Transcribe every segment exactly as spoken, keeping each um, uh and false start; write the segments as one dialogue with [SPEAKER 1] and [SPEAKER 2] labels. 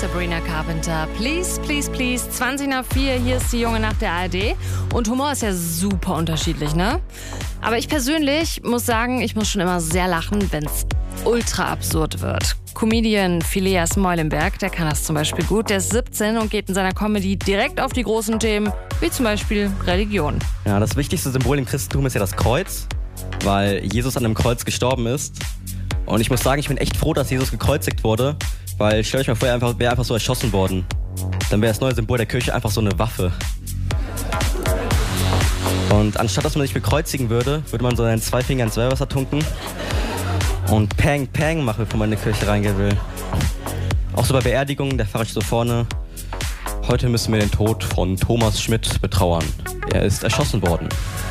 [SPEAKER 1] Sabrina Carpenter. Please, please, please. zwanzig nach vier, hier ist die Junge Nacht der A R D. Und Humor ist ja super unterschiedlich, ne? Aber ich persönlich muss sagen, ich muss schon immer sehr lachen, wenn's ultra absurd wird. Comedian Phileas Meulenberg, der kann das zum Beispiel gut. Der ist siebzehn und geht in seiner Comedy direkt auf die großen Themen, wie zum Beispiel Religion.
[SPEAKER 2] Ja, das wichtigste Symbol im Christentum ist ja das Kreuz, weil Jesus an einem Kreuz gestorben ist. Und ich muss sagen, ich bin echt froh, dass Jesus gekreuzigt wurde, weil stellt euch mal vor, er einfach, wäre einfach so erschossen worden. Dann wäre das neue Symbol der Kirche einfach so eine Waffe. Und anstatt dass man sich bekreuzigen würde, würde man so seinen zwei Finger ins Weihwasser tunken und Pang, Pang machen, bevor man in die Kirche reingehen will. Auch so bei Beerdigungen, der Pfarrer steht so vorne. Heute müssen wir den Tod von Thomas Schmidt betrauern. Er ist erschossen worden.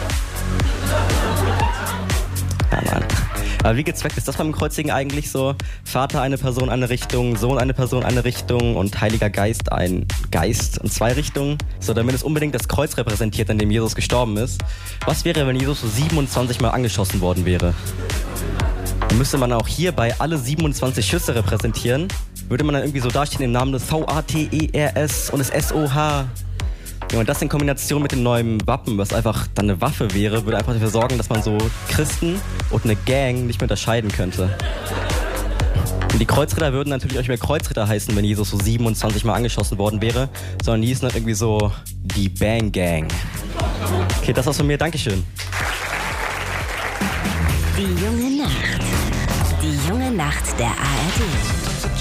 [SPEAKER 2] Ja, nein. Aber wie gezweckt ist das beim Kreuzigen eigentlich so? Vater eine Person eine Richtung, Sohn eine Person eine Richtung und Heiliger Geist ein Geist in zwei Richtungen. So, damit es unbedingt das Kreuz repräsentiert, an dem Jesus gestorben ist. Was wäre, wenn Jesus so siebenundzwanzig Mal angeschossen worden wäre? Dann müsste man auch hierbei alle siebenundzwanzig Schüsse repräsentieren. Würde man dann irgendwie so dastehen im Namen des V A T E R S und des S O H. Ja, und das in Kombination mit dem neuen Wappen, was einfach dann eine Waffe wäre, würde einfach dafür sorgen, dass man so Christen und eine Gang nicht mehr unterscheiden könnte. Und die Kreuzritter würden natürlich auch nicht mehr Kreuzritter heißen, wenn Jesus so siebenundzwanzig Mal angeschossen worden wäre, sondern die hießen dann irgendwie so die Bang Gang. Okay, das war's von mir. Dankeschön.
[SPEAKER 3] Die junge Nacht. Die junge Nacht der A R D.